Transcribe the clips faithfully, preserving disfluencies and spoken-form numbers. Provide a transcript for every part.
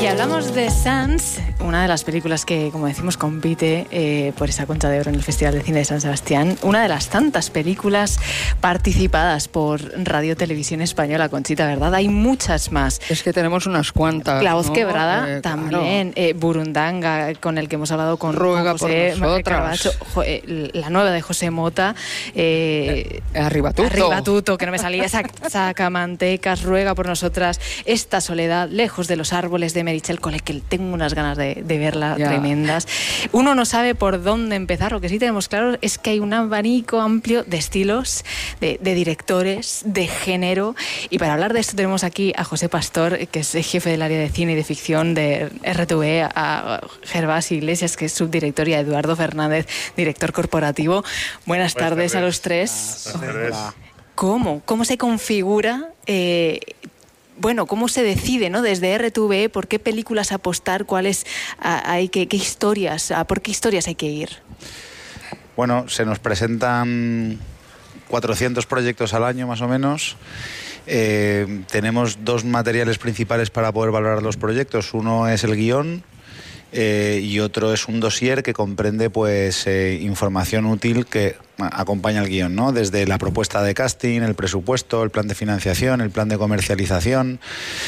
Y hablamos de Sants, una de las películas que, como decimos, compite eh, por esa Concha de Oro en el Festival de Cine de San Sebastián. Una de las tantas películas participadas por Radio Televisión Española, Conchita, ¿verdad? Hay muchas más. Es que tenemos unas cuantas. La Voz ¿no? Quebrada eh, también. Claro. Eh, Burundanga, con el que hemos hablado con, Ruega con José por nosotras. Caravaggio, jo, eh, la nueva de José Mota. Eh, eh, Arribatuto. Arribatuto, que no me salía. Sac, Sacamantecas, Ruega por nosotras. Esta soledad, Lejos de los árboles, de Meritxell Cole, que tengo unas ganas de, de verla ya. Tremendas. Uno no sabe por dónde empezar. Lo que sí tenemos claro es que hay un abanico amplio de estilos, de, de directores, de género. Y para hablar de esto tenemos aquí a José Pastor, que es jefe del área de cine y de ficción de R T V, a Gervasi Iglesias, que es subdirector, y a Eduardo Fernández, director corporativo. Buenas, Buenas tardes, tardes a los tres. Buenas tardes. ¿Cómo? ¿Cómo se configura... Eh, Bueno, ¿cómo se decide, ¿no? Desde R T V, por qué películas apostar, cuáles hay, qué, qué historias, a por qué historias hay que ir? Bueno, se nos presentan cuatrocientos proyectos al año, más o menos. Eh, tenemos dos materiales principales para poder valorar los proyectos. Uno es el guión eh, y otro es un dossier que comprende, pues, eh, información útil que acompaña el guión, ¿no? Desde la propuesta de casting, el presupuesto, el plan de financiación, el plan de comercialización,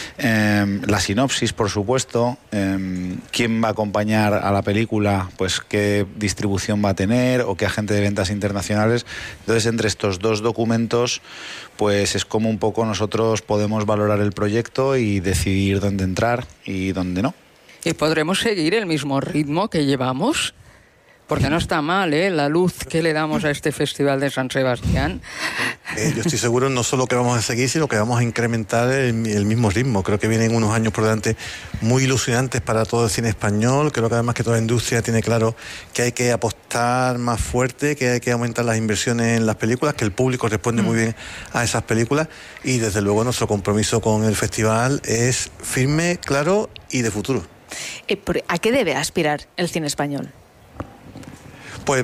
eh, la sinopsis, por supuesto, eh, quién va a acompañar a la película, pues qué distribución va a tener o qué agente de ventas internacionales. Entonces, entre estos dos documentos, pues es como un poco nosotros podemos valorar el proyecto y decidir dónde entrar y dónde no. ¿Y podremos seguir el mismo ritmo que llevamos? Porque no está mal, ¿eh? La luz que le damos a este Festival de San Sebastián. Eh, yo estoy seguro no solo que vamos a seguir, sino que vamos a incrementar el, el mismo ritmo. Creo que vienen unos años por delante muy ilusionantes para todo el cine español. Creo que además que toda la industria tiene claro que hay que apostar más fuerte, que hay que aumentar las inversiones en las películas, que el público responde mm. muy bien a esas películas. Y desde luego nuestro compromiso con el festival es firme, claro y de futuro. Eh, ¿A qué debe aspirar el cine español? Pues,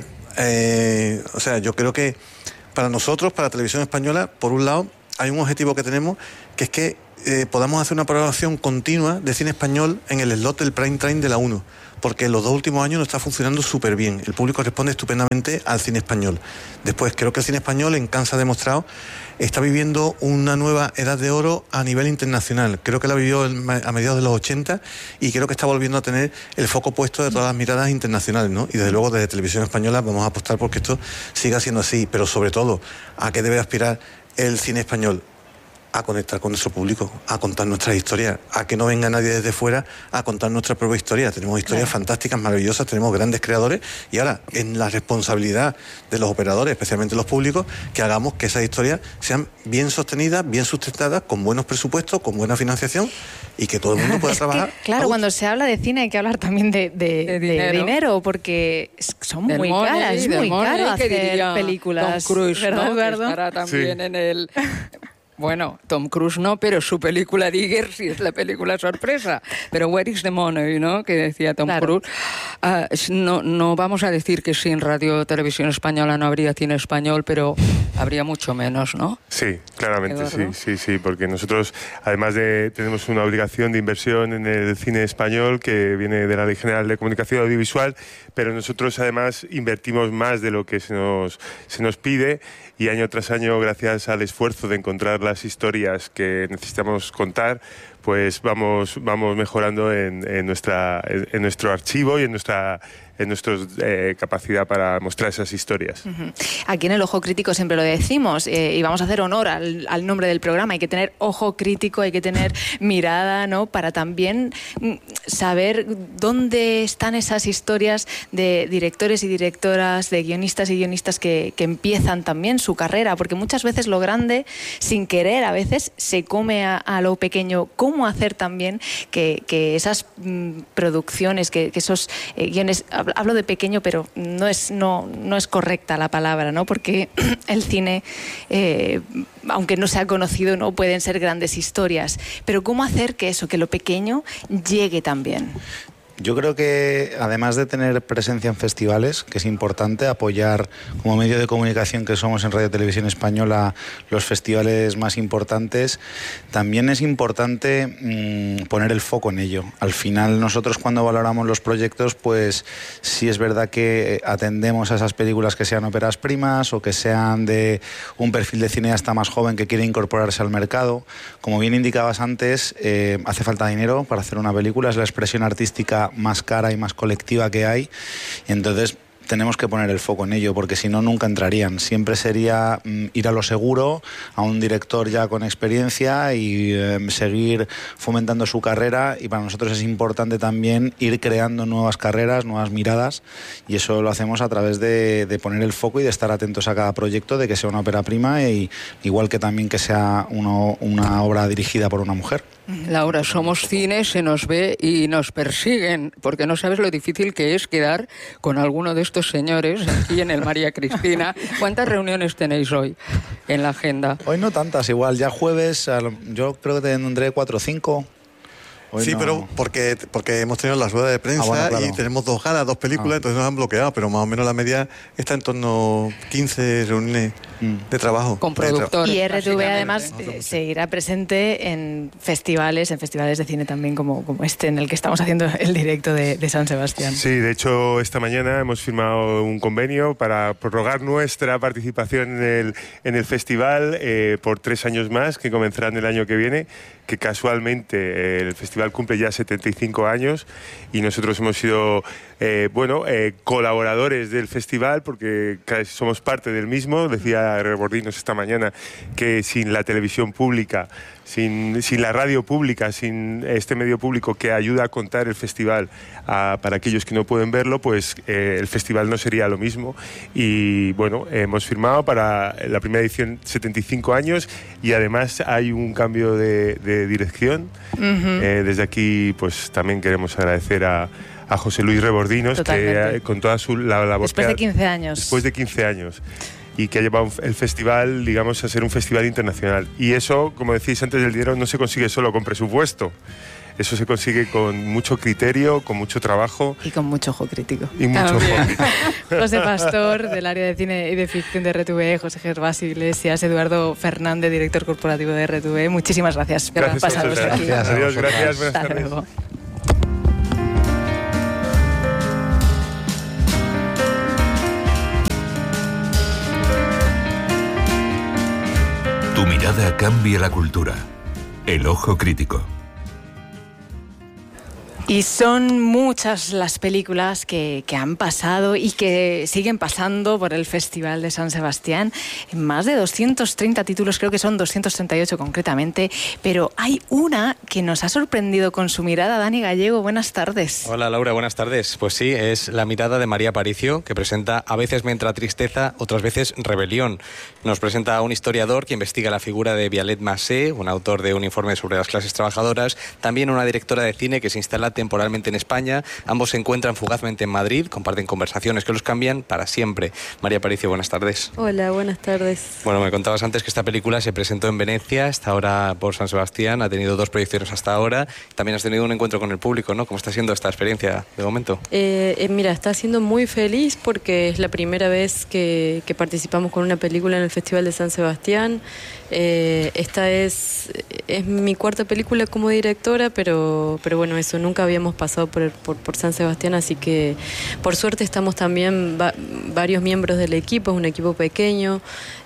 eh, o sea, yo creo que para nosotros, para Televisión Española, por un lado, hay un objetivo que tenemos, que es que eh, podamos hacer una programación continua de cine español en el slot del prime time de la uno, porque en los dos últimos años nos está funcionando súper bien. El público responde estupendamente al cine español. Después, creo que el cine español, en Cannes ha demostrado, está viviendo una nueva edad de oro a nivel internacional. Creo que la vivió a mediados de los ochenta y creo que está volviendo a tener el foco puesto de todas las miradas internacionales, ¿no? Y desde luego desde Televisión Española vamos a apostar porque esto siga siendo así, pero sobre todo, ¿a qué debe aspirar el cine español? A conectar con nuestro público, a contar nuestras historias, a que no venga nadie desde fuera a contar nuestra propia historia. Tenemos historias claro. fantásticas, maravillosas, tenemos grandes creadores y ahora en la responsabilidad de los operadores, especialmente los públicos, que hagamos que esas historias sean bien sostenidas, bien sustentadas, con buenos presupuestos, con buena financiación y que todo el mundo pueda es trabajar. Que, claro, cuando se habla de cine hay que hablar también de, de, de, dinero. de dinero, porque son muy money, caras, es muy money, caro hacer películas. Tom Cruise, ¿verdad, ¿no? Eduardo? Que estará también sí. en el... Bueno, Tom Cruise no, pero su película Digger sí es la película sorpresa. Pero Where is the money, ¿no? Que decía Tom claro. Cruise. Uh, no, no vamos a decir que sin Radio Televisión Española no habría cine español, pero habría mucho menos, ¿no? Sí, claramente, Eduardo. sí, sí, sí, porque nosotros, además de, tenemos una obligación de inversión en el cine español que viene de la Ley General de Comunicación Audiovisual, pero nosotros además invertimos más de lo que se nos, se nos pide y año tras año, gracias al esfuerzo de encontrar las historias que necesitamos contar, pues vamos, vamos mejorando en, en, nuestra, en nuestro archivo y en nuestra en nuestra eh, capacidad para mostrar esas historias. Uh-huh. Aquí en el Ojo Crítico siempre lo decimos eh, y vamos a hacer honor al, al nombre del programa. Hay que tener ojo crítico, hay que tener mirada, ¿no? Para también saber dónde están esas historias de directores y directoras, de guionistas y guionistas que, que empiezan también su carrera, porque muchas veces lo grande, sin querer, a veces se come a, a lo pequeño. ¿Cómo hacer también que, que esas mm, producciones, que, que esos eh, guiones... Hablo de pequeño, pero no es, no, no es correcta la palabra, ¿no? Porque el cine, eh, aunque no sea conocido, no pueden ser grandes historias. Pero ¿cómo hacer que eso, que lo pequeño, llegue también? Yo creo que además de tener presencia en festivales, que es importante apoyar como medio de comunicación que somos en Radio Televisión Española los festivales más importantes, también es importante mmm, poner el foco en ello. Al final nosotros cuando valoramos los proyectos, pues sí es verdad que atendemos a esas películas que sean óperas primas o que sean de un perfil de cineasta más joven que quiere incorporarse al mercado. Como bien indicabas antes, eh, hace falta dinero para hacer una película, es la expresión artística más cara y más colectiva que hay, y entonces tenemos que poner el foco en ello, porque si no, nunca entrarían. Siempre sería mm, ir a lo seguro, a un director ya con experiencia y eh, seguir fomentando su carrera, y para nosotros es importante también ir creando nuevas carreras, nuevas miradas, y eso lo hacemos a través de, de poner el foco y de estar atentos a cada proyecto, de que sea una ópera prima, y igual que también que sea uno, una obra dirigida por una mujer. Laura, somos cine, se nos ve y nos persiguen, porque no sabes lo difícil que es quedar con alguno de estos señores aquí en el María Cristina. ¿Cuántas reuniones tenéis hoy en la agenda? Hoy no tantas, igual, ya jueves, yo creo que tendré cuatro o cinco. Hoy sí, no... pero porque, porque hemos tenido la rueda de prensa ah, bueno, claro. y tenemos dos galas, dos películas, ah. entonces nos han bloqueado, pero más o menos la media está en torno a quince reuniones mm. de trabajo. Con productores. Y R T V además eh, seguirá presente en festivales, en festivales de cine también como, como este en el que estamos haciendo el directo de, de San Sebastián. Sí, de hecho esta mañana hemos firmado un convenio para prorrogar nuestra participación en el, en el festival eh, por tres años más, que comenzarán el año que viene, que casualmente eh, el festival cumple ya setenta y cinco años y nosotros hemos sido eh, bueno, eh, colaboradores del festival porque somos parte del mismo. Decía Rebordinos esta mañana que sin la televisión pública, sin, sin la radio pública, sin este medio público que ayuda a contar el festival a, para aquellos que no pueden verlo, pues eh, el festival no sería lo mismo. Y bueno, hemos firmado para la primera edición setenta y cinco años y además hay un cambio de, de dirección. Uh-huh. eh, desde aquí pues también queremos agradecer a a José Luis Rebordinos, Totalmente. que con toda su la labor después de quince años después de quince años y que ha llevado el festival, digamos, a ser un festival internacional. Y eso, como decís antes, el dinero no se consigue solo con presupuesto. Eso se consigue con mucho criterio, con mucho trabajo. Y con mucho ojo crítico. Y mucho También. ojo crítico. José Pastor, del área de cine y de ficción de R T V, José Gervasio Iglesias, Eduardo Fernández, director corporativo de R T V. Muchísimas gracias por gracias pasaros aquí. Gracias. Adiós, gracias. Buenas Hasta tardes. luego. Tu mirada cambia la cultura. El ojo crítico. Y son muchas las películas que, que han pasado y que siguen pasando por el Festival de San Sebastián. Más de doscientos treinta títulos, creo que son doscientos treinta y ocho concretamente, pero hay una que nos ha sorprendido con su mirada. Dani Gallego, buenas tardes. Hola Laura, buenas tardes. Pues sí, es la mirada de María Aparicio, que presenta A veces me entra tristeza, otras veces rebelión. Nos presenta a un historiador que investiga la figura de Vialet Massé, un autor de un informe sobre las clases trabajadoras, también una directora de cine que se instala temporalmente en España. Ambos se encuentran fugazmente en Madrid, comparten conversaciones que los cambian para siempre. María Aparicio, buenas tardes. Hola, buenas tardes. Bueno, me contabas antes que esta película se presentó en Venecia, está ahora por San Sebastián, ha tenido dos proyecciones hasta ahora. También has tenido un encuentro con el público, ¿no? ¿Cómo está siendo esta experiencia de momento? Eh, eh, mira, está siendo muy feliz porque es la primera vez que, que participamos con una película en el Festival de San Sebastián. Eh, esta es, es mi cuarta película como directora, pero, pero bueno, eso, nunca habíamos pasado por, por, por San Sebastián, así que por suerte estamos también va, varios miembros del equipo, es un equipo pequeño,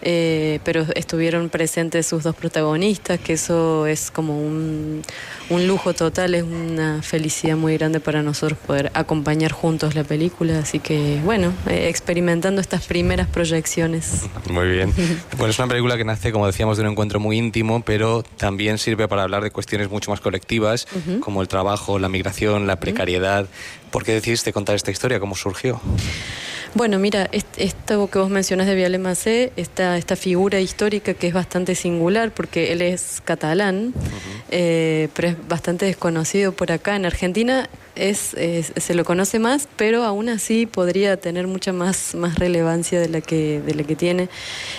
eh, pero estuvieron presentes sus dos protagonistas, que eso es como un, un lujo total, es una felicidad muy grande para nosotros poder acompañar juntos la película, así que bueno, eh, experimentando estas primeras proyecciones. Muy bien. Bueno, es una película que nace, como decíamos, de un encuentro muy íntimo, pero también sirve para hablar de cuestiones mucho más colectivas, uh-huh. como el trabajo, la migración, la precariedad. Uh-huh. ¿Por qué decidiste contar esta historia? ¿Cómo surgió? Bueno, mira, esto que vos mencionás de Vialet Massé, esta, esta figura histórica que es bastante singular, porque él es catalán, uh-huh. eh, pero es bastante desconocido por acá. En Argentina es, es, se lo conoce más, pero aún así podría tener mucha más, más relevancia de la que, de la que tiene.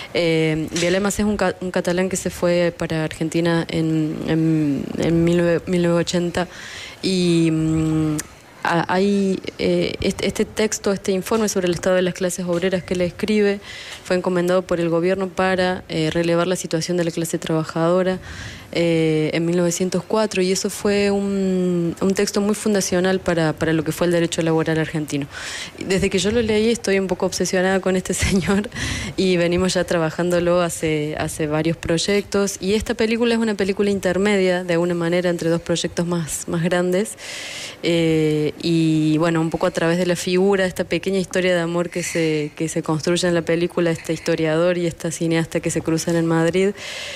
Eh, Vialet Massé es un, un catalán que se fue para Argentina en, en, en mil novecientos ochenta y... hay eh, este, este texto, este informe sobre el estado de las clases obreras que él escribe, fue encomendado por el gobierno para eh, relevar la situación de la clase trabajadora eh, en mil novecientos cuatro, y eso fue un, un texto muy fundacional para, para lo que fue el derecho laboral argentino. Desde que yo lo leí estoy un poco obsesionada con este señor y venimos ya trabajándolo hace, hace varios proyectos, y esta película es una película intermedia de alguna manera entre dos proyectos más, más grandes. Eh, y bueno, un poco a través de la figura, esta pequeña historia de amor que se, que se construye en la película, este historiador y esta cineasta que se cruzan en Madrid,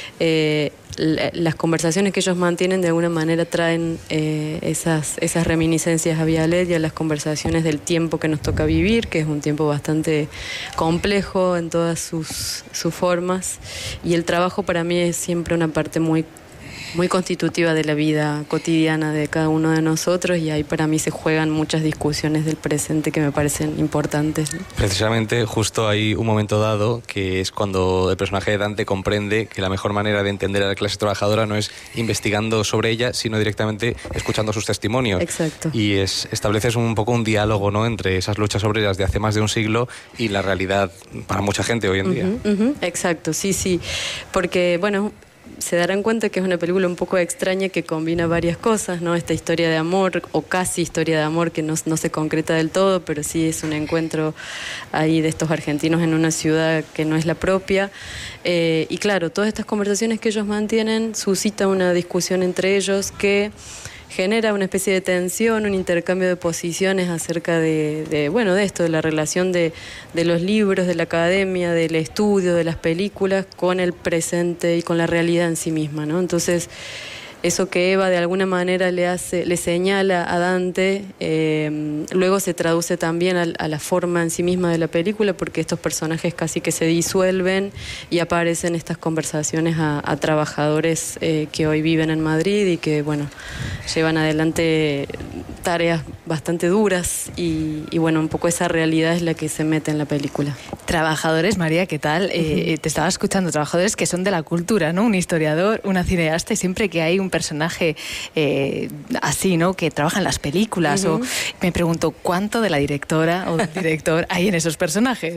eh, la, las conversaciones que ellos mantienen de alguna manera traen eh, esas, esas reminiscencias a Vialet y a las conversaciones del tiempo que nos toca vivir, que es un tiempo bastante complejo en todas sus, sus formas, y el trabajo para mí es siempre una parte muy muy constitutiva de la vida cotidiana de cada uno de nosotros, y ahí para mí se juegan muchas discusiones del presente que me parecen importantes, ¿no? Precisamente justo hay un momento dado que es cuando el personaje de Dante comprende que la mejor manera de entender a la clase trabajadora no es investigando sobre ella, sino directamente escuchando sus testimonios. Exacto. Y es, estableces un poco un diálogo, ¿no?, entre esas luchas obreras de hace más de un siglo y la realidad para mucha gente hoy en día. Uh-huh, uh-huh, exacto, sí, sí, porque bueno, se darán cuenta que es una película un poco extraña que combina varias cosas, ¿no? Esta historia de amor, o casi historia de amor, que no, no se concreta del todo, pero sí es un encuentro ahí de estos argentinos en una ciudad que no es la propia. Eh, y claro, todas estas conversaciones que ellos mantienen suscitan una discusión entre ellos que genera una especie de tensión, un intercambio de posiciones acerca de, de bueno, de esto, de la relación de, de los libros, de la academia, del estudio, de las películas, con el presente y con la realidad en sí misma, ¿no? Entonces, eso que Eva de alguna manera le hace, le señala a Dante, eh, luego se traduce también a, a la forma en sí misma de la película, porque estos personajes casi que se disuelven y aparecen estas conversaciones a, a trabajadores eh, que hoy viven en Madrid y que, bueno, llevan adelante tareas bastante duras, y, y bueno, un poco esa realidad es la que se mete en la película. Trabajadores, María, ¿qué tal? Uh-huh. Eh, te estaba escuchando, trabajadores que son de la cultura, ¿no? Un historiador, una cineasta, y siempre que hay un personaje eh, así, ¿no?, que trabaja en las películas, uh-huh. o me pregunto, ¿cuánto de la directora o del director hay en esos personajes?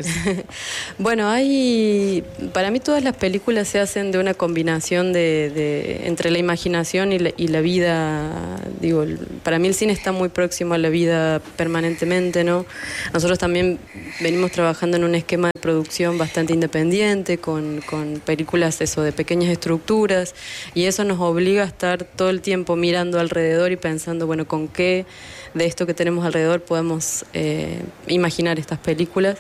Bueno, hay, para mí todas las películas se hacen de una combinación de, de entre la imaginación y la, y la vida. Digo, para mí el cine está muy próximo a la vida permanentemente, ¿no? Nosotros también venimos trabajando en un esquema de producción bastante independiente, con, con películas eso, de pequeñas estructuras, y eso nos obliga a estar todo el tiempo mirando alrededor y pensando, bueno, con qué de esto que tenemos alrededor podemos eh, imaginar estas películas.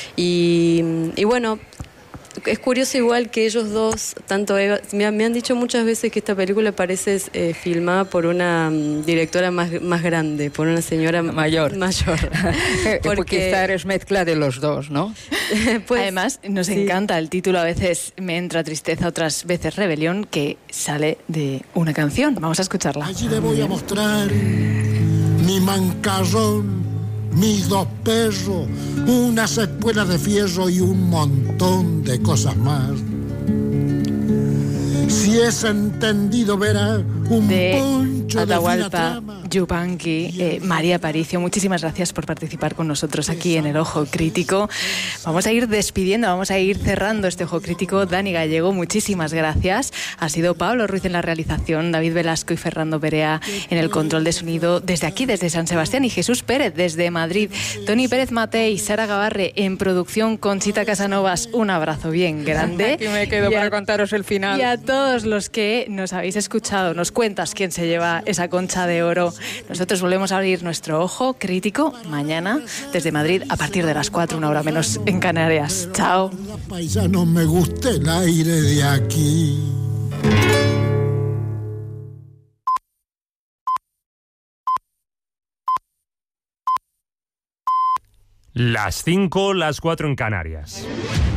Y, y bueno, es curioso igual que ellos dos, tanto Eva, me, me han dicho muchas veces que esta película parece eh, filmada por una um, directora más, más grande, por una señora mayor. mayor. Porque quizá eres mezcla de los dos, ¿no? Pues, además, nos sí. encanta el título, a veces me entra tristeza, otras veces rebelión, que sale de una canción. Vamos a escucharla. Allí le voy a mostrar mi mancarrón, mis dos perros, unas espuelas de fierro y un montón de cosas más. Si es entendido verá un de poncho Atahualpa de Yupanqui. eh, María Aparicio, muchísimas gracias por participar con nosotros aquí en el Ojo Crítico. Vamos a ir despidiendo, vamos a ir cerrando este Ojo Crítico. Dani Gallego, muchísimas gracias. Ha sido Pablo Ruiz en la realización, David Velasco y Fernando Perea en el control de sonido desde aquí, desde San Sebastián, y Jesús Pérez desde Madrid. Tony Pérez Matei y Sara Gavarre en producción, Conchita Casanovas. Un abrazo bien grande. Aquí me quedo y para a, contaros el final. Y a todos los que nos habéis escuchado, nos cuentas quién se lleva esa concha de oro. Nosotros volvemos a abrir nuestro Ojo Crítico mañana desde Madrid a partir de las cuatro, una hora menos en Canarias. Chao. Paisano, me gusta el aire de aquí. Las cinco, las cuatro en Canarias.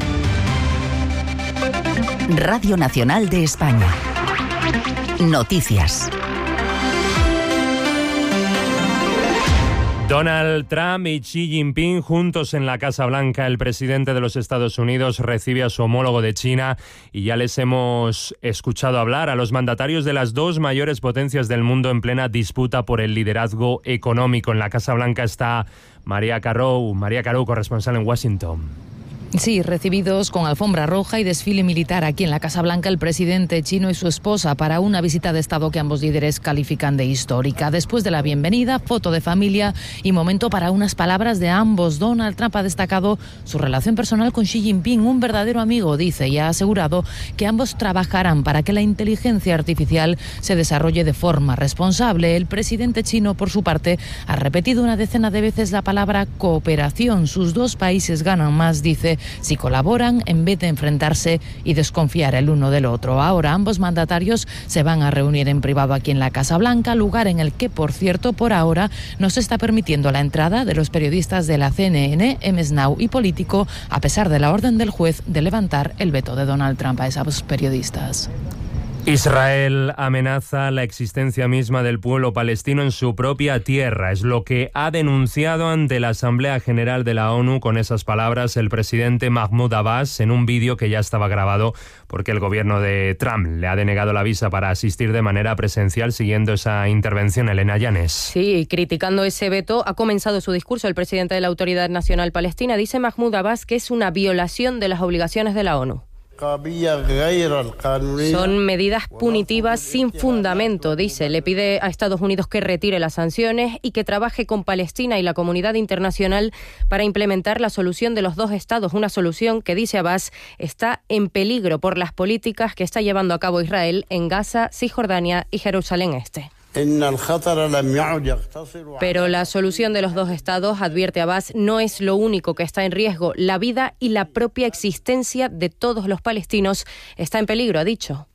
Radio Nacional de España. Noticias. Donald Trump y Xi Jinping juntos en la Casa Blanca. El presidente de los Estados Unidos recibe a su homólogo de China y ya les hemos escuchado hablar a los mandatarios de las dos mayores potencias del mundo en plena disputa por el liderazgo económico. En la Casa Blanca está María Carou, María Carou, corresponsal en Washington. Sí, recibidos con alfombra roja y desfile militar aquí en la Casa Blanca el presidente chino y su esposa para una visita de Estado que ambos líderes califican de histórica. Después de la bienvenida, foto de familia y momento para unas palabras de ambos. Donald Trump ha destacado su relación personal con Xi Jinping, un verdadero amigo, dice, y ha asegurado que ambos trabajarán para que la inteligencia artificial se desarrolle de forma responsable. El presidente chino, por su parte, ha repetido una decena de veces la palabra cooperación. Sus dos países ganan más, dice, si colaboran en vez de enfrentarse y desconfiar el uno del otro. Ahora ambos mandatarios se van a reunir en privado aquí en la Casa Blanca, lugar en el que, por cierto, por ahora no se está permitiendo la entrada de los periodistas de la C N N, M S Now y Político, a pesar de la orden del juez de levantar el veto de Donald Trump a esos periodistas. Israel amenaza la existencia misma del pueblo palestino en su propia tierra. Es lo que ha denunciado ante la Asamblea General de la ONU con esas palabras el presidente Mahmoud Abbas en un vídeo que ya estaba grabado porque el gobierno de Trump le ha denegado la visa para asistir de manera presencial siguiendo esa intervención. Elena Llanes. Sí, criticando ese veto ha comenzado su discurso el presidente de la Autoridad Nacional Palestina. Dice Mahmoud Abbas que es una violación de las obligaciones de la ONU. Son medidas punitivas sin fundamento, dice. Le pide a Estados Unidos que retire las sanciones y que trabaje con Palestina y la comunidad internacional para implementar la solución de los dos estados. Una solución que, dice Abbas, está en peligro por las políticas que está llevando a cabo Israel en Gaza, Cisjordania y Jerusalén Este. Pero la solución de los dos estados, advierte Abbas, no es lo único que está en riesgo. La vida y la propia existencia de todos los palestinos está en peligro, ha dicho.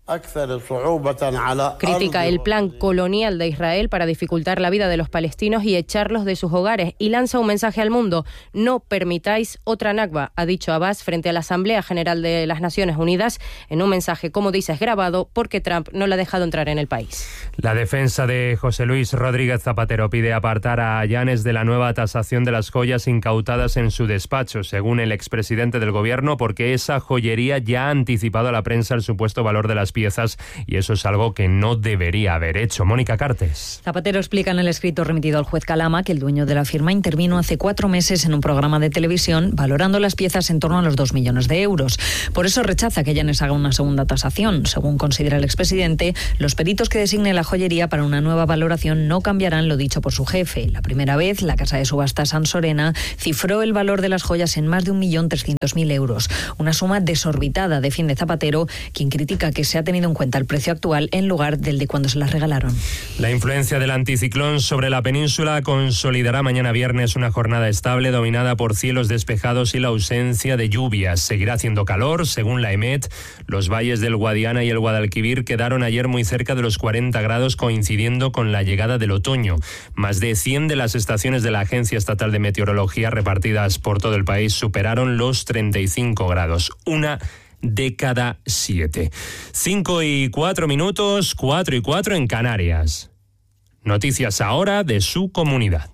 Critica el plan colonial de Israel para dificultar la vida de los palestinos y echarlos de sus hogares y lanza un mensaje al mundo: no permitáis otra Nakba, ha dicho Abbas frente a la Asamblea General de las Naciones Unidas en un mensaje, como dices, grabado porque Trump no le ha dejado entrar en el país. La defensa de José Luis Rodríguez Zapatero pide apartar a Llanes de la nueva tasación de las joyas incautadas en su despacho, según el expresidente del gobierno, porque esa joyería ya ha anticipado a la prensa el supuesto valor de las piezas y eso es algo que no debería haber hecho. Mónica Cartes. Zapatero explica en el escrito remitido al juez Calama que el dueño de la firma intervino hace cuatro meses en un programa de televisión valorando las piezas en torno a los dos millones de euros. Por eso rechaza que Llanes haga una segunda tasación. Según considera el expresidente, los peritos que designe la joyería para una nueva valoración no cambiarán lo dicho por su jefe. La primera vez, la casa de subastas San Sorena cifró el valor de las joyas en más de un millón trescientos mil euros. Una suma desorbitada, defiende Zapatero, quien critica que se ha tenido en cuenta el precio actual en lugar del de cuando se las regalaron. La influencia del anticiclón sobre la península consolidará mañana viernes una jornada estable dominada por cielos despejados y la ausencia de lluvias. Seguirá haciendo calor, según la EMET. Los valles del Guadiana y el Guadalquivir quedaron ayer muy cerca de los cuarenta grados, coincidiendo con la llegada del otoño. Más de cien de las estaciones de la Agencia Estatal de Meteorología repartidas por todo el país superaron los treinta y cinco grados. Una de cada siete. Cinco y cuatro minutos, cuatro y cuatro en Canarias. Noticias ahora de su comunidad.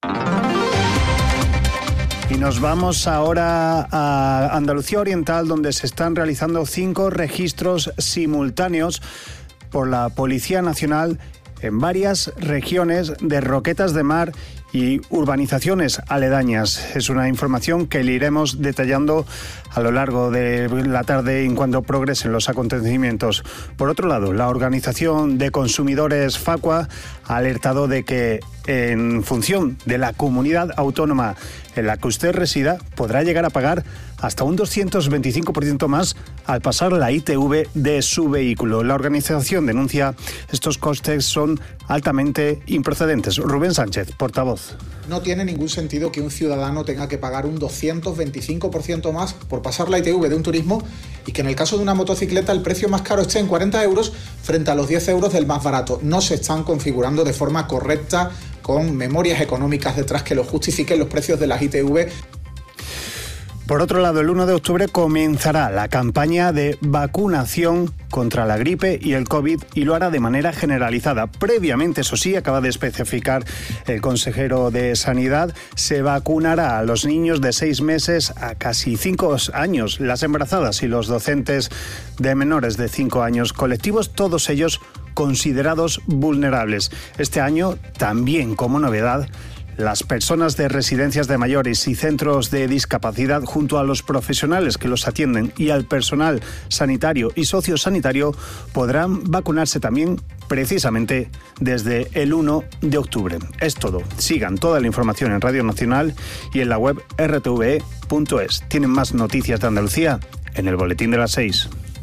Y nos vamos ahora a Andalucía Oriental, donde se están realizando cinco registros simultáneos por la Policía Nacional en varias regiones de Roquetas de Mar y urbanizaciones aledañas. Es una información que le iremos detallando a lo largo de la tarde en cuanto progresen los acontecimientos. Por otro lado, la Organización de Consumidores Facua ha alertado de que en función de la comunidad autónoma en la que usted resida, podrá llegar a pagar hasta un doscientos veinticinco por ciento más al pasar la I T V de su vehículo. La organización denuncia estos costes son altamente improcedentes. Rubén Sánchez, portavoz. No tiene ningún sentido que un ciudadano tenga que pagar un doscientos veinticinco por ciento más por pasar la I T V de un turismo y que en el caso de una motocicleta el precio más caro esté en cuarenta euros frente a los diez euros del más barato. No se están configurando de forma correcta con memorias económicas detrás que lo justifiquen los precios de las I T V. Por otro lado, el uno de octubre comenzará la campaña de vacunación contra la gripe y el COVID y lo hará de manera generalizada. Previamente, eso sí, acaba de especificar el consejero de Sanidad, se vacunará a los niños de seis meses a casi cinco años, las embarazadas y los docentes de menores de cinco años, colectivos todos ellos considerados vulnerables. Este año, también como novedad, las personas de residencias de mayores y centros de discapacidad, junto a los profesionales que los atienden y al personal sanitario y sociosanitario, podrán vacunarse también precisamente desde el uno de octubre. Es todo. Sigan toda la información en Radio Nacional y en la web r t v e punto es. Tienen más noticias de Andalucía en el Boletín de las seis.